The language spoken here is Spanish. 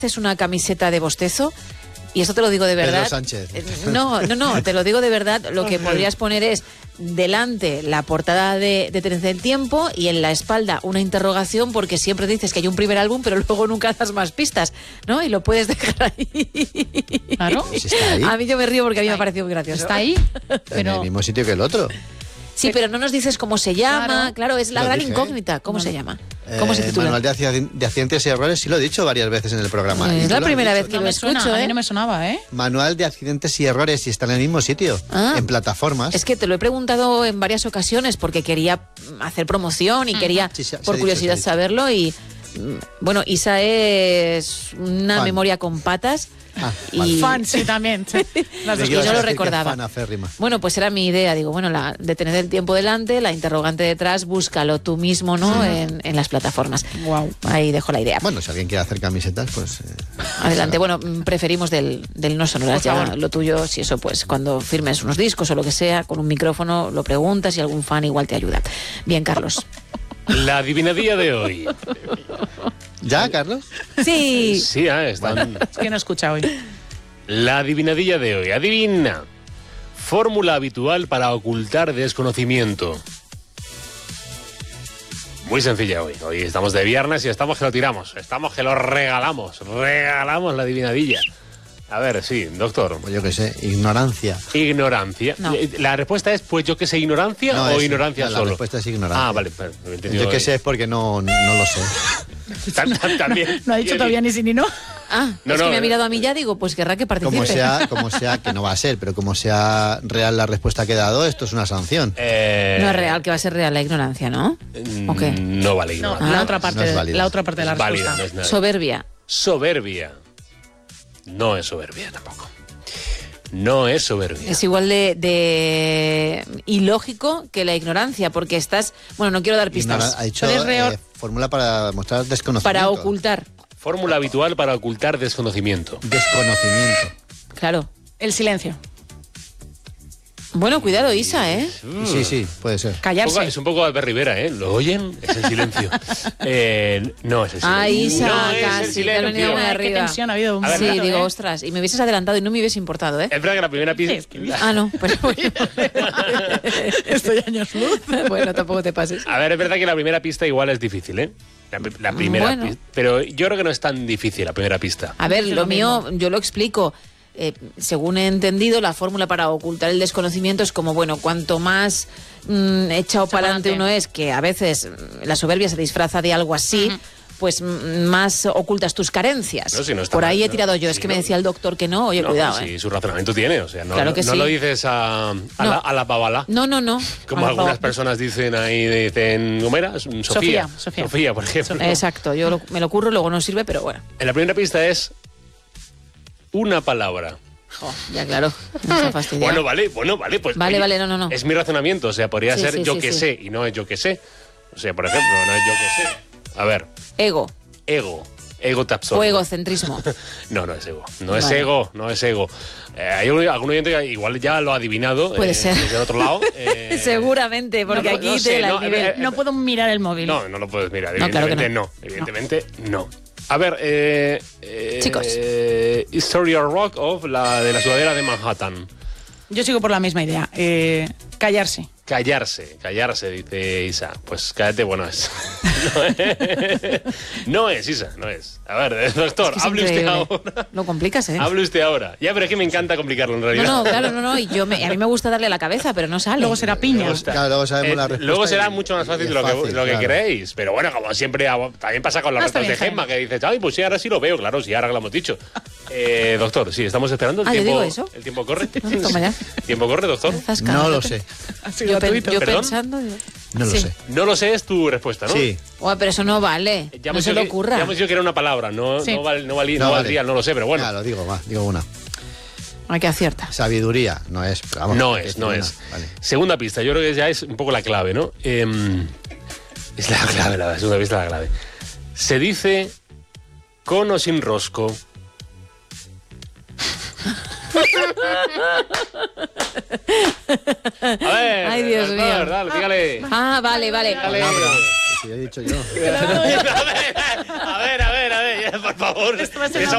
haces una camiseta de bostezo, y esto te lo digo de verdad. Pedro Sánchez. No, te lo digo de verdad. Lo que podrías poner es delante la portada de Tren del Tiempo y en la espalda una interrogación, porque siempre dices que hay un primer álbum, pero luego nunca das más pistas, ¿no? Y lo puedes dejar ahí. Claro. Pues está ahí. A mí yo me río porque a mí me ha parecido muy gracioso. Está ahí, En pero... el mismo sitio que el otro. Sí, pero no nos dices cómo se llama. Claro, es la Lo gran dije. incógnita. ¿Cómo se llama? ¿Cómo se titula? Manual de accidentes y errores, sí lo he dicho varias veces en el programa. Es Y tú la lo has primera dicho, vez que No lo me suena, escucho, a ¿eh? mí no me sonaba, ¿eh? Manual de accidentes y errores, y está en el mismo sitio, en plataformas. Es que te lo he preguntado en varias ocasiones porque quería hacer promoción y quería, Sí, se ha por dicho, curiosidad, se ha dicho. saberlo. Y bueno, Isa es una Fan. memoria con patas. Y Fan, sí, también. Sí. Las Me dos y ibas no a lo decir que recordaba. fan aférrima. Bueno, pues era mi idea. Digo, bueno, de tener el tiempo delante, la interrogante detrás, búscalo tú mismo, ¿no? En las plataformas. Guau. Ahí dejo la idea. Bueno, si alguien quiere hacer camisetas, pues... Adelante. Bueno, preferimos del no sonoras. Por Ya favor. lo tuyo, si eso, pues cuando firmes unos discos o lo que sea, con un micrófono lo preguntas y algún fan igual te ayuda. Bien, Carlos. La adivinadilla de hoy. ¿Ya, Carlos? Sí. Sí, están... Es que no he escuchado hoy. La adivinadilla de hoy. Adivina. Fórmula habitual para ocultar desconocimiento. Muy sencilla hoy. Hoy estamos de viernes y estamos que lo tiramos. Estamos que lo regalamos. Regalamos la adivinadilla. A ver, sí, doctor. Pues yo qué sé, ignorancia. Ignorancia. No. La respuesta es, pues yo qué sé, ignorancia No, o es- ignorancia no, la solo. respuesta es ignorancia. Ah, vale. Pero, me he entendido Yo qué bien. sé es porque no lo sé. También. No ha dicho todavía ni sí ni no. Ah, No, es no, que me ha mirado a mí ya, digo, pues querrá que participe. Como sea, que no va a ser, pero como sea real la respuesta que he dado, esto es una sanción. No es real, que va a ser real la ignorancia, ¿no? ¿O qué? No vale No, ignorancia. la otra parte, no es válida. la otra parte de la Es válida, respuesta. no es nada. Soberbia. Soberbia. No es soberbia tampoco. No es soberbia. Es igual de ilógico que la ignorancia, porque estás... Bueno, no quiero dar pistas. Ha dicho Pero es real. fórmula para mostrar desconocimiento. Para ocultar, Fórmula habitual para ocultar desconocimiento. Desconocimiento. claro. El silencio. Bueno, cuidado, Isa, ¿eh? Sí, puede ser. Callarse. Es un poco Albert Rivera, ¿eh? ¿Lo oyen? Es el silencio. No es el silencio. Ay, Isa, no es el casi, te ha venido silencio. muy Qué arriba. tensión ha habido. Un A ver, Sí, momento, digo, ¿eh? ostras, y me hubieses adelantado y no me hubiese importado, ¿eh? Es verdad que la primera pista... Sí, es que- Ah, no, pero bueno. Estoy años luz. Bueno, tampoco te pases. A ver, es verdad que la primera pista igual es difícil, ¿eh? La primera Bueno. pista. Pero yo creo que no es tan difícil la primera pista. A ver, Es lo lo mío, yo lo explico. Según he entendido, la fórmula para ocultar el desconocimiento es como, bueno, cuanto más echado para adelante uno es, que a veces la soberbia se disfraza de algo así, pues más ocultas tus carencias. No, si no está Por mal, ahí he ¿no? tirado yo. Es Sí, que me no. decía el doctor que no. Oye, No, cuidado, sí, su razonamiento tiene, o sea, no, Claro que no sí. lo dices a la babalá. No. Como Por algunas favor. personas dicen ahí, dicen, ¿cómo era? Sofía. Sofía. Por ejemplo. Exacto, yo me lo curro, luego no sirve, pero bueno. En la primera pista es una palabra. Jo, ya claro, me está fastidiado. Bueno, vale, pues... Vale, oye, vale, no. Es mi razonamiento, o sea, podría Sí, ser sí, yo sí, que sí. sé y no es yo que sé. O sea, por ejemplo, no es yo que sé. A ver, Ego ego te absorbe. o egocentrismo. No es ego. No es Vale. ego, no es ego. Hay algún oyente que igual ya lo ha adivinado. Puede ser. Desde el otro lado. Seguramente, porque no, aquí no te sé, la no, nivel. No puedo mirar el móvil. No lo puedes mirar. No, claro que Evidentemente no. Evidentemente no. A ver, Chicos. History of Rock of de la sudadera de Manhattan. Yo sigo por la misma idea. Callarse. Callarse, dice Isa. Pues cállate, bueno es. No es, Isa, no es. A ver, doctor, Es que es hable usted increíble. ahora. Lo complicas, ¿eh? Hable usted ahora. Ya, pero es que me encanta complicarlo en realidad. No, claro, no. Y a mí me gusta darle a la cabeza, pero no sale. Luego será piña. Me gusta. Claro, luego sabemos la respuesta Luego será y- mucho más y fácil es de lo que, fácil, lo que claro. queréis. Pero bueno, como siempre, también pasa con las Está restas de bien, Gemma, que dices, ay, pues sí, ahora sí lo veo. Claro, sí, ahora que lo hemos dicho. Doctor, sí, estamos esperando. ¿yo digo eso? ¿El tiempo corre? Toma ya. ¿Tiempo corre, doctor? Zasca, No lo te- sé. Ha sido Yo gratuito. ¿Perdón? pensando... digo, No lo sí. sé. No lo sé, es tu respuesta, ¿no? Sí. Ué, pero eso no vale. Ya No hemos se dicho lo que- ocurra. Ya hemos dicho que era una palabra, no Sí. valdría, no lo sé, pero bueno. Claro, digo una. Hay que acierta. Sabiduría, no es. Pero vamos, No que es, no una. es. Vale. Segunda pista, yo creo que ya es un poco la clave, ¿no? Es la clave, la segunda pista es la clave. Se dice con o sin rosco. A ver, Ay, Dios doctor, mío. dale, dígale. Ah, vale. Dale. Si he dicho yo. A ver, ya, por favor. Esto va a ser Esa